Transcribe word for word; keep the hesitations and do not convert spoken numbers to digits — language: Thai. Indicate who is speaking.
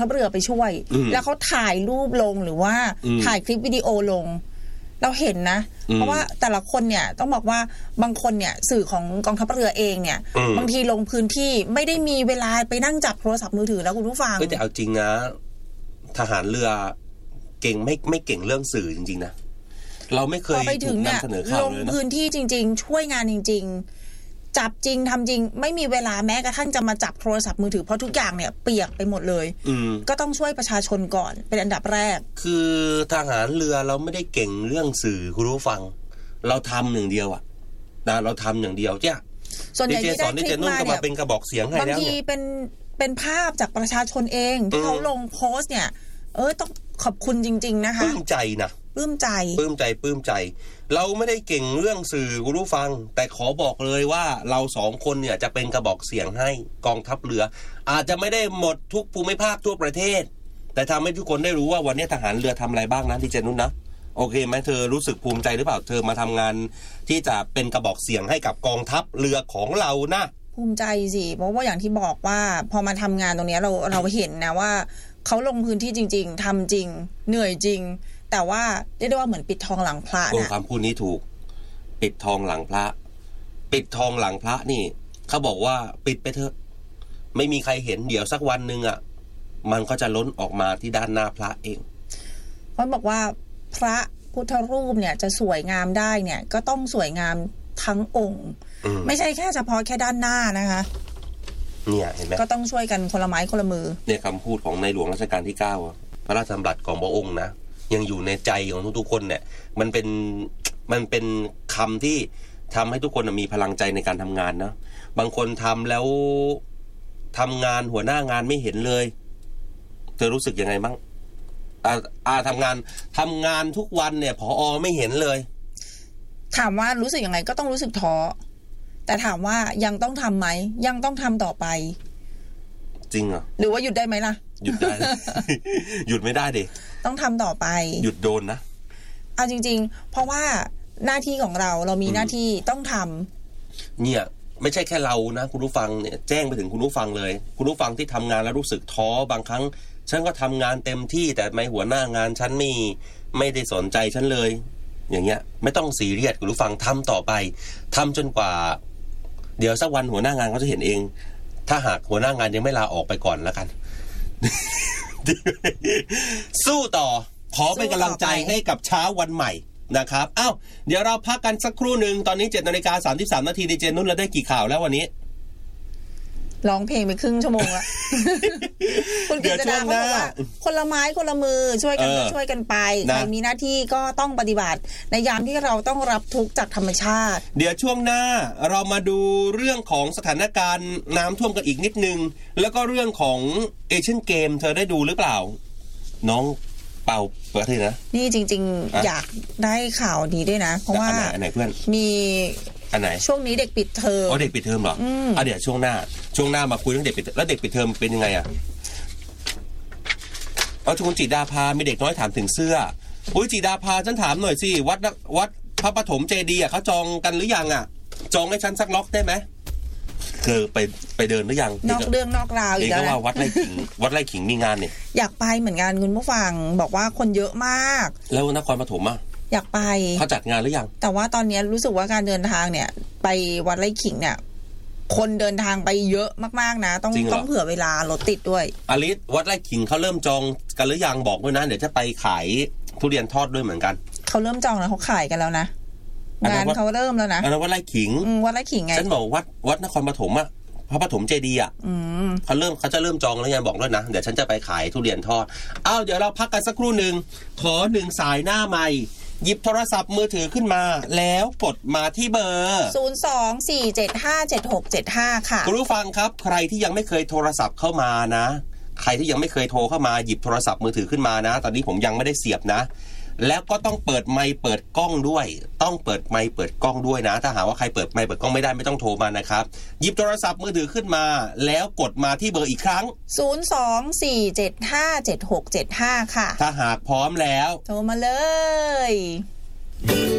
Speaker 1: ทัพเรือไปช่วยแล้วเขาถ่ายรูปลงหรือว่าถ่ายคลิปวิดีโอลงเราเห็นนะเพราะว่าแต่ละคนเนี่ยต้องบอกว่าบางคนเนี่ยสื่อของกองทัพเรือเองเนี่ยบางทีลงพื้นที่ไม่ได้มีเวลาไปนั่งจับโทรศัพท์มือถือแล้วคุณผู้ฟัง
Speaker 2: แต่เอาจริงนะทหารเรือเก่งไม่ไม่เก่งเรื่องสื่อจริงๆนะเราไม่เคยถูกนำเสนอข่าวเลยนะ
Speaker 1: ลงพื้นที่จริงๆช่วยงานจริงๆจับจริงทำจริงไม่มีเวลาแม้กระทั่งจะมาจับโทรศัพท์มือถือเพราะทุกอย่างเนี่ยเปียกไปหมดเลยก็ต้องช่วยประชาชนก่อนเป็นอันดับแรก
Speaker 2: คือทหารเรือเราไม่ได้เก่งเรื่องสื่อคุณผู้ฟังเราทำอย่างเดียวอะนะเราทำอย่างเดียวจ้ะ
Speaker 1: ส่วนใหญ่ที่ได้คลิปมาเนี่ย
Speaker 2: เป็นกระบอกเสียงให้แล้วเนี่ยบาง
Speaker 1: ทีเป็นเป็นภาพจากประชาชนเองที่เขาลงโพสต์เนี่ยเออต้องขอบคุณจริงๆนะคะ
Speaker 2: ปลื้มใจนะ
Speaker 1: ปลื้มใจ
Speaker 2: ปลื้มใจปลื้มใจเราไม่ได้เก่งเรื่องสื่อคุณผู้ฟังแต่ขอบอกเลยว่าเราสองคนเนี่ยจะเป็นกระบอกเสียงให้กองทัพเรืออาจจะไม่ได้หมดทุกภูมิภาคทั่วประเทศแต่ทำให้ทุกคนได้รู้ว่าวันนี้ทหารเรือทำอะไรบ้างนะที่เจนุชนะโอเคไหมเธอรู้สึกภูมิใจหรือเปล่าเธอมาทำงานที่จะเป็นกระบอกเสียงให้กับกองทัพเรือของเรานะ
Speaker 1: ภูมิใจสิเพราะว่าอย่างที่บอกว่าพอมาทำงานตรงนี้เราเราเห็นนะว่าเขาลงพื้นที่จริงๆทำจริงเหนื่อยจริงแต่ว่าเรียกได้ว่าเหมือนปิดทองหลังพระนะ
Speaker 2: คำพูดนี้ถูกปิดทองหลังพระปิดทองหลังพระนี่เขาบอกว่าปิดไปเถอะไม่มีใครเห็นเดี๋ยวสักวันนึงอ่ะมันก็จะล้นออกมาที่ด้านหน้าพระเอง
Speaker 1: เพราะบอกว่าพระพุทธรูปเนี่ยจะสวยงามได้เนี่ยก็ต้องสวยงามทั้งองค์ไม่ใช่แค่เฉพาะแค่ด้านหน้านะคะ
Speaker 2: เนี่ยเห็นไหม
Speaker 1: ก็ต้องช่วยกันคนละไม้คนละมือ
Speaker 2: เนี่ยคำพูดของในหลวงรัชกาลที่เก้าพระราชดำรัสของพระองค์นะยังอยู่ในใจของทุกๆคนเนี่ยมันเป็นมันเป็นคำที่ทำให้ทุกคนมีพลังใจในการทำงานนะบางคนทำแล้วทำงานหัวหน้างานไม่เห็นเลยเธอรู้สึกยังไงบ้างอ่าอ่าทำงานทำงานทุกวันเนี่ยผอ.ไม่เห็นเลย
Speaker 1: ถามว่ารู้สึกยังไงก็ต้องรู้สึกท้อแต่ถามว่ายังต้องทำไหมยังต้องทำต่อไป
Speaker 2: จริงเหรอ
Speaker 1: หรือว่าหยุดได้ไหมล่ะ
Speaker 2: หยุดได้ หยุดไม่ได้ดิ
Speaker 1: ต้องทำต่อไป
Speaker 2: หยุดโดนนะ
Speaker 1: เอาจริงๆเพราะว่าหน้าที่ของเราเรามีหน้าที่ต้องทำ
Speaker 2: เนี่ยไม่ใช่แค่เรานะคุณผู้ฟังเนี่ยแจ้งไปถึงคุณผู้ฟังเลยคุณผู้ฟังที่ทำงานแล้วรู้สึกท้อบางครั้งฉันก็ทำงานเต็มที่แต่ไม่หัวหน้างานฉันไม่ไม่ได้สนใจฉันเลยอย่างเงี้ยไม่ต้องซีเรียสคุณผู้ฟังทำต่อไปทำจนกว่าเดี๋ยวสักวันหัวหน้างานเขาจะเห็นเองถ้าหากหัวหน้างานยังไม่ลาออกไปก่อนแล้วกัน สู้ต่อขอเป็นกำลังใจให้กับเช้าวันใหม่นะครับอ้าวเดี๋ยวเราพักกันสักครู่หนึ่งตอนนี้ เจ็ดนาฬิกาสามสิบสามนาทีดีเจนุ่นเราได้กี่ข่าวแล้ววันนี้
Speaker 1: ร้องเพลงไปครึ่งชั่วโมงละคุณกฤษดาเขาบอกว่าคนละไม้คนละมือช่วยกันก็ช่วยกันไปใครมีหน้าที่ก็ต้องปฏิบัติในยามที่เราต้องรับทุกข์จากธรรมชาติ
Speaker 2: เดี๋ยวช่วงหน้าเรามาดูเรื่องของสถานการณ์น้ำท่วมกันอีกนิดนึงแล้วก็เรื่องของเอเชียนเกมเธอได้ดูหรือเปล่าน้องเป่าเปิดเลยนะ
Speaker 1: นี่จริงๆอยากได้ข่าวนี้ด้วยนะเพราะว่า
Speaker 2: อันไหนเพื่อน
Speaker 1: มี
Speaker 2: อันไหน
Speaker 1: ช่วงนี้เด็กปิดเทอม
Speaker 2: อ๋อเด็กปิดเทอมเหรออ่ะเดี๋ยวช่วงหน้าช่วงหน้ามาคุยเรื่องเด็กปิดแล้วเด็กปิดเทอมเป็นยังไงอ่ะเอาคุณจิดาภามีเด็กน้อยถามถึงเสื้ออุ้ยจิดาภาฉันถามหน่อยสิวัดวัดพระปฐมเจดีย์อ่ะเขาจองกันหรือยังอ่ะจองให้ฉันสักล็อกได้ไหมคือไปไปเดินหรือยัง
Speaker 1: นอกเรื่องนอกราวอีก
Speaker 2: แล้วนะวัดไร่ขิงวัดไร่ขิงมีงานเนี่ย
Speaker 1: อยากไปเหมือนกันคุณผู้ฟังบอกว่าคนเยอะมาก
Speaker 2: แล้วนครปฐมอ่ะ
Speaker 1: อยากไป
Speaker 2: เขาจัดงานหรือยัง
Speaker 1: แต่ว่าตอนนี้รู้สึกว่าการเดินทางเนี่ยไปวัดไร่ขิงเนี่ยคนเดินทางไปเยอะมากๆนะต้องต้องเผื่อเวลารถติดด้วย
Speaker 2: อลิศวัดไร่ขิงเขาเริ่มจองกันหรือยังบอกด้วยนะเดี๋ยวจะไปขายทุเรียนทอดด้วยเหมือนกัน
Speaker 1: เขาเริ่มจองแล้วเขาขายกันแล้วนะงานเขาเริ่มแล้วนะ
Speaker 2: อันนั้นวัดไร่ขิง
Speaker 1: วัดไร่ขิงไง
Speaker 2: ฉันบอกวัดวัดนครปฐมอะพระปฐมเจดีย์อ่ะเขาเริ่มเขาจะเริ่มจองแล้วยังบอกด้วยนะเดี๋ยวฉันจะไปขายทุเรียนทอดอ้าวเดี๋ยวเราพักกันสักครู่นึงขอหนึ่งสายหน้าใหม่หยิบโทรศัพท์มือถือขึ้นมาแล้วกดมาที่เบอร์
Speaker 1: ศูนย์ สอง สี่ เจ็ด ห้า เจ็ด หก เจ็ด ห้าค่ะ
Speaker 2: คุณผู้ฟังครับใครที่ยังไม่เคยโทรศัพท์เข้ามานะใครที่ยังไม่เคยโทรเข้ามาหยิบโทรศัพท์มือถือขึ้นมานะตอนนี้ผมยังไม่ได้เสียบนะแล้วก็ต้องเปิดไมค์เปิดกล้องด้วยต้องเปิดไมค์เปิดกล้องด้วยนะถ้าหากว่าใครเปิดไมค์เปิดกล้องไม่ได้ไม่ต้องโทรมานะครับหยิบโทรศัพท์มือถือขึ้นมาแล้วกดมาที่เบอร์อีกครั้ง
Speaker 1: ศูนย์ สอง สี่ เจ็ด ห้า เจ็ด หก เจ็ด ห้าค่ะ
Speaker 2: ถ้าหากพร้อมแล้ว
Speaker 1: โทรมาเลย